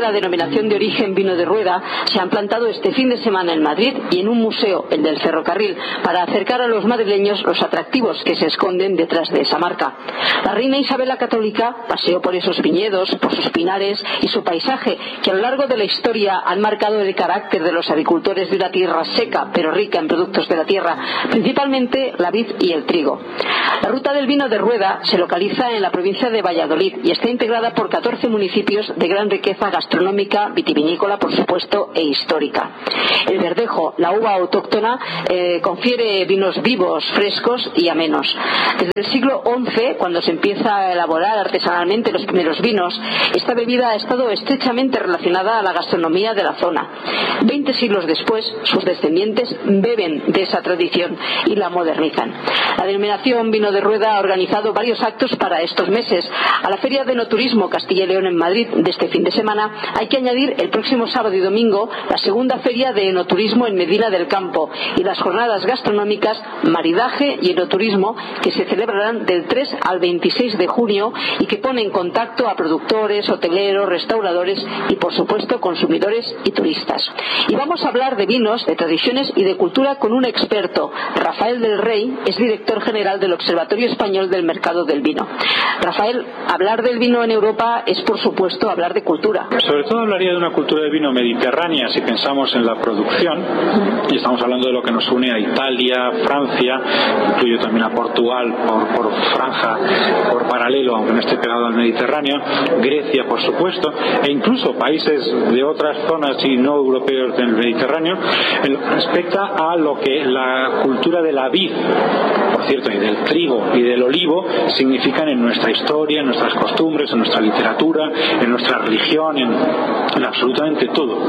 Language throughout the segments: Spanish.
la denominación de origen vino de rueda se han plantado este fin de semana en Madrid y en un museo, el del Ferrocarril, para acercar a los madrileños los atractivos que se esconden detrás de esa marca. La reina Isabel la Católica paseó por esos viñedos, por sus pinares y su paisaje, que a lo largo de la historia han marcado el carácter de los agricultores de una tierra seca pero rica en productos de la tierra, principalmente la vid y el trigo. La ruta del vino de rueda se localiza en la provincia de Valladolid y está integrada por 14 municipios de gran riqueza gastronómica, vitivinícola, por supuesto, e histórica. El verdejo, la uva autóctona, confiere vinos vivos, frescos y amenos. Desde el siglo XI, cuando se empieza a elaborar artesanalmente los primeros vinos, esta bebida ha estado estrechamente relacionada a la gastronomía de la zona. 20 siglos después, sus descendientes beben de esa tradición y la modernizan. La denominación vino de rueda ha organizado varios actos para estos meses. A la Feria de Enoturismo Castilla y León en Madrid de este fin de semana hay que añadir el próximo sábado y domingo la segunda Feria de Enoturismo en Medina del Campo y las jornadas gastronómicas Maridaje y Enoturismo, que se celebrarán del 3 al 26 de junio y que pone en contacto a productores, hoteleros, restauradores y, por supuesto, consumidores y turistas. Y vamos a hablar de vinos, de tradiciones y de cultura con un experto. Rafael del Rey es director general del Observatorio Español del Mercado del Vino. Rafael, hablar del vino en Europa es, por supuesto, hablar de cultura. Sobre todo hablaría de una cultura de vino mediterránea si pensamos en la producción, y estamos hablando de lo que nos une a Italia, Francia, incluyo también a Portugal por franja, por paralelo, aunque no esté pegado al Mediterráneo, Grecia, por supuesto, e incluso países de otras zonas y no europeos del Mediterráneo, en lo que respecta a lo que la cultura de la vid, por cierto, y del trigo y del olivo significan en nuestra historia, en nuestras costumbres, en nuestra literatura, en nuestra religión, en absolutamente todo.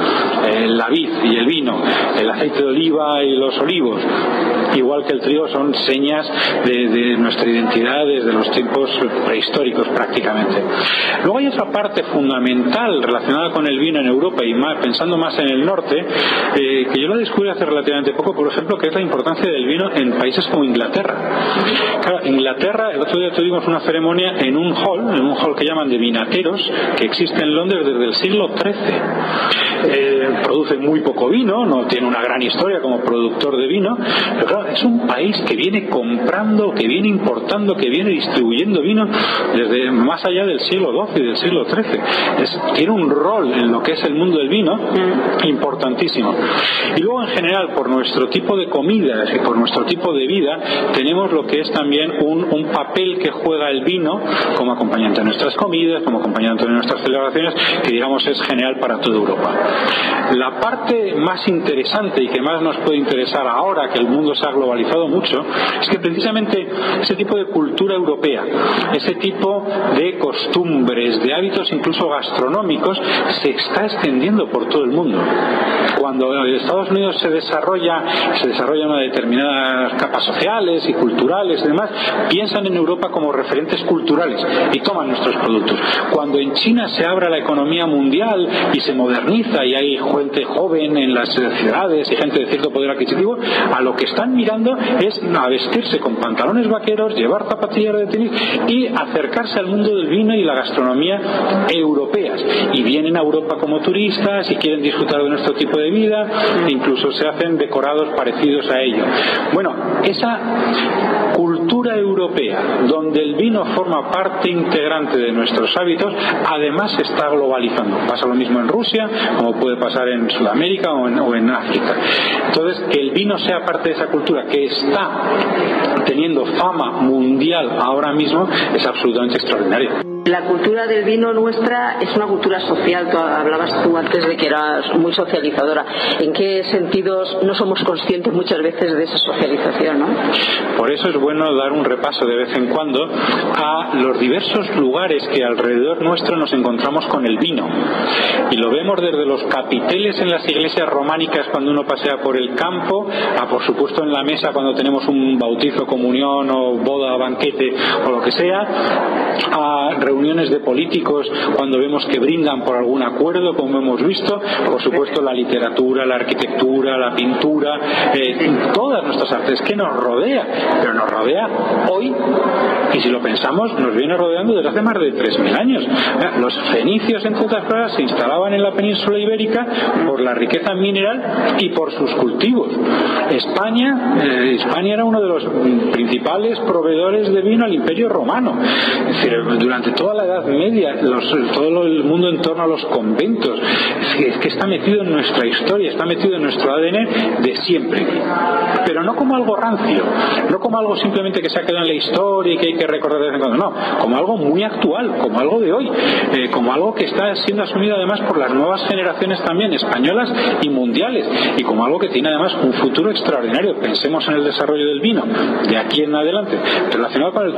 La vid y el vino, el aceite de oliva y los olivos, igual que el trigo, son señas de nuestra identidad desde los tiempos prehistóricos prácticamente. Luego hay otra parte fundamental relacionada con el vino en Europa y pensando más en el norte, que yo la descubrí hace relativamente poco, por ejemplo, que es la importancia del vino en países como Inglaterra. Claro, Inglaterra, el otro día tuvimos una ceremonia en un hall que llaman de vinateros, que existe en Londres desde el siglo XIII. Produce muy poco vino, no tiene una gran historia como productor de vino, pero claro, es un país que viene comprando, que viene importando, que viene distribuyendo vino desde más allá del siglo XII y del siglo XIII. Tiene un rol en lo que es el mundo del vino importantísimo. Y luego, en general, por nuestro tipo de comidas y por nuestro tipo de vida, tenemos lo que es también un papel que juega el vino como acompañante de nuestras comidas, como acompañante de nuestras celebraciones, que digamos es general para toda Europa. La parte más interesante y que más nos puede interesar ahora que el mundo se ha globalizado mucho es que precisamente ese tipo de cultura europea, ese tipo de costumbres, de hábitos incluso gastronómicos, se está extendiendo por todo el mundo. Cuando en Estados Unidos se desarrolla una determinadas capas sociales y culturales y demás, piensan en Europa como referentes culturales y toman nuestros productos. Cuando en China se abre la economía mundial y se moderniza y hay gente joven en las ciudades y gente de cierto poder adquisitivo, a lo que están mirando es a vestirse con pantalones vaqueros, llevar zapatillas de tenis y acercarse al mundo del vino y la gastronomía europeas. Y vienen a Europa como turistas y quieren disfrutar de nuestro tipo de vida, e incluso se hacen decorados parecidos a ello. Bueno, esa cultura europea, donde el vino forma parte integrante de nuestros hábitos, además se está globalizando. Pasa lo mismo en Rusia, como puede pasar en Sudamérica o en África. Entonces, que el vino sea parte de esa cultura que está teniendo fama mundial ahora mismo es absolutamente extraordinario. La cultura del vino nuestra es una cultura social. Hablabas tú antes de que eras muy socializadora. ¿En qué sentidos no somos conscientes muchas veces de esa socialización, no? Por eso es bueno dar un repaso de vez en cuando a los diversos lugares que alrededor nuestro nos encontramos con el vino. Y lo vemos desde los capiteles en las iglesias románicas cuando uno pasea por el campo, a por supuesto en la mesa cuando tenemos un bautizo, comunión o boda, banquete o lo que sea, a reuniones reuniones de políticos cuando vemos que brindan por algún acuerdo, como hemos visto. Por supuesto, la literatura, la arquitectura, la pintura, todas nuestras artes que nos rodea, pero nos rodea hoy, y si lo pensamos, nos viene rodeando desde hace más de 3.000 años. Los fenicios, entre otras cosas, se instalaban en la península ibérica por la riqueza mineral y por sus cultivos. España era uno de los principales proveedores de vino al Imperio Romano. Es decir, durante toda la Edad Media, todo el mundo en torno a los conventos, es que está metido en nuestra historia, está metido en nuestro ADN de siempre. Pero no como algo rancio, no como algo simplemente que se ha quedado en la historia y que hay que recordar de vez en cuando, no, como algo muy actual, como algo de hoy, como algo que está siendo asumido además por las nuevas generaciones también, españolas y mundiales, y como algo que tiene además un futuro extraordinario. Pensemos en el desarrollo del vino de aquí en adelante, relacionado con el